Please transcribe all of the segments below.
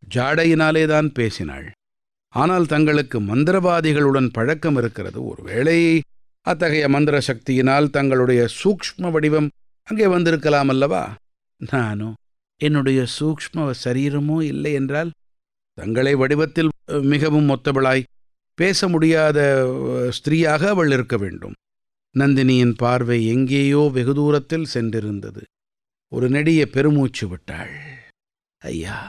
ஜாடையினாலேதான் பேசினாள். ஆனால் தங்களுக்கு மந்திரவாதிகளுடன் பழக்கம் இருக்கிறது. ஒருவேளை அத்தகைய மந்திர சக்தியினால் தங்களுடைய சூக்ஷ்ம வடிவம் அங்கே வந்திருக்கலாம் அல்லவா? நானோ என்னுடைய சூக்ஷ்ம சரீரமோ இல்லை என்றால் தங்களை வடிவத்தில் மிகவும் ஒத்தவளாய் பேச முடியாத ஸ்திரீயாக அவள் இருக்க வேண்டும். நந்தினியின் பார்வை எங்கேயோ வெகு தூரத்தில் சென்றிருந்தது. ஒரு நெடிய பெருமூச்சு விட்டாள். ஐயா,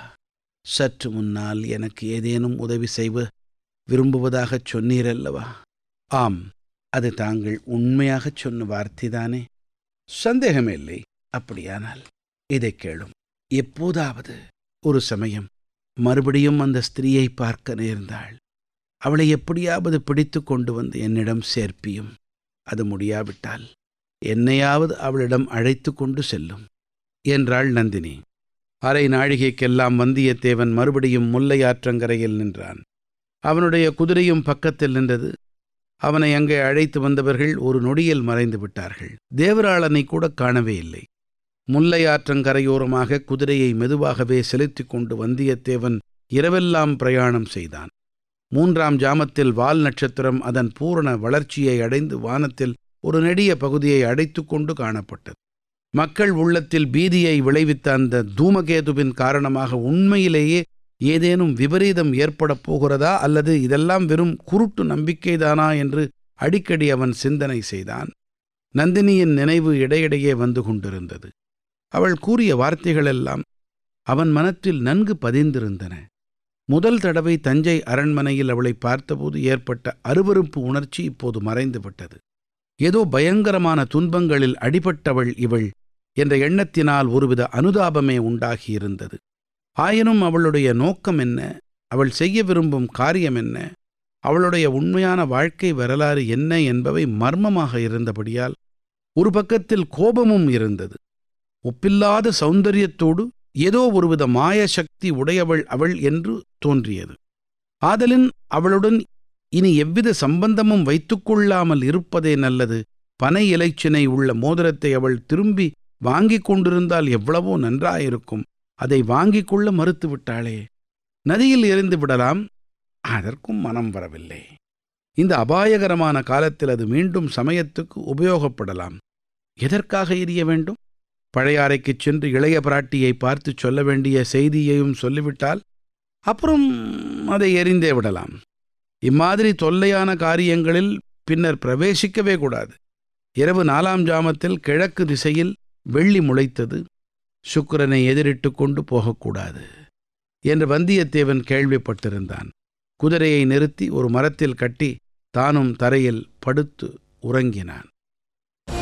சற்று முன்னால் எனக்கு ஏதேனும் உதவி செய்வ விரும்புவதாகச் சொன்னீரல்லவா? ஆம், அது தாங்கள் உண்மையாகச் சொன்ன வார்த்தைதானே? சந்தேகமே இல்லை. அப்படியானால் இதைக் கேளும். எப்போதாவது ஒரு சமயம் மறுபடியும் அந்த ஸ்திரீயை பார்க்க நேர்ந்தாள். அவளை எப்படியாவது பிடித்து கொண்டு வந்து என்னிடம் சேர்ப்பியும். அது முடியாவிட்டால் என்னையாவது அவளிடம் அழைத்து கொண்டு செல்லும் என்றாள் நந்தினி. அரை நாழிகைக்கெல்லாம் வந்தியத்தேவன் மறுபடியும் முல்லை ஆற்றங்கரையில் நின்றான். அவனுடைய குதிரையும் பக்கத்தில் நின்றது. அவனை அங்கே அழைத்து வந்தவர்கள் ஒரு நொடியில் மறைந்து விட்டார்கள். தேவராளனை கூட காணவே இல்லை. முல்லை ஆற்றங்கரையோரமாக குதிரையை மெதுவாகவே செலுத்திக் கொண்டு வந்தியத்தேவன் இரவெல்லாம் பிரயாணம் செய்தான். 3ஆம் ஜாமத்தில் வால் நட்சத்திரம் அதன் பூரண வளர்ச்சியை அடைந்து வானத்தில் ஒரு நெடிய பகுதியை அடைத்து கொண்டு காணப்பட்டது. மக்கள் உள்ளத்தில் பீதியை விளைவித்த அந்த தூமகேதுவின் காரணமாக உண்மையிலேயே ஏதேனும் விபரீதம் ஏற்படப் போகிறதா அல்லது இதெல்லாம் வெறும் குருட்டு நம்பிக்கைதானா என்று அடிக்கடி அவன் சிந்தனை செய்தான். நந்தினியின் நினைவு இடையிடையே வந்து கொண்டிருந்தது. அவள் கூறிய வார்த்தைகளெல்லாம் அவன் மனத்தில் நன்கு பதிந்திருந்தன. முதல் தடவை தஞ்சை அரண்மனையில் அவளை பார்த்தபோது ஏற்பட்ட அருவருப்பு உணர்ச்சி இப்போது மறைந்துவிட்டது. ஏதோ பயங்கரமான துன்பங்களில் அடிபட்டவள் இவள் என்ற எண்ணத்தினால் ஒருவித அனுதாபமே உண்டாகியிருந்தது. ஆயினும் அவளுடைய நோக்கம் என்ன, அவள் செய்ய விரும்பும் காரியம் என்ன, அவளுடைய உண்மையான வாழ்க்கை வரலாறு என்ன என்பவை மர்மமாக இருந்தபடியால் ஒரு பக்கத்தில் கோபமும் இருந்தது. ஒப்பில்லாத சௌந்தரியத்தோடு ஏதோ ஒருவித மாய சக்தி உடையவள் அவள் என்று தோன்றியது. ஆதலின் அவளுடன் இனி எவ்வித சம்பந்தமும் வைத்துக்கொள்ளாமல் இருப்பதே நல்லது. பனை இலைச்சினை உள்ள மோதிரத்தை அவள் திரும்பி வாங்கிக் கொண்டிருந்தால் எவ்வளவோ நன்றாயிருக்கும். அதை வாங்கிக் கொள்ள மறுத்துவிட்டாளே. நதியில் எறிந்து விடலாம். அதற்கும் மனம் வரவில்லை. இந்த அபாயகரமான காலத்தில் அது மீண்டும் சமயத்துக்கு உபயோகப்படலாம். எதற்காக எரிய வேண்டும்? பழையாறைக்குச் சென்று இளைய பிராட்டியை பார்த்து சொல்ல வேண்டிய செய்தியையும் சொல்லிவிட்டால் அப்புறம் அதை எறிந்தே விடலாம். இம்மாதிரி தொல்லையான காரியங்களில் பின்னர் பிரவேசிக்கவே கூடாது. இரவு 4ஆம் ஜாமத்தில் கிழக்கு திசையில் வெள்ளி முளைத்தது. சுக்கிரனை எதிரிட்டு கொண்டு போகக்கூடாது என்று வந்தியத்தேவன் கேள்விப்பட்டிருந்தான். குதிரையை நிறுத்தி ஒரு மரத்தில் கட்டி தானும் தரையில் படுத்து உறங்கினான்.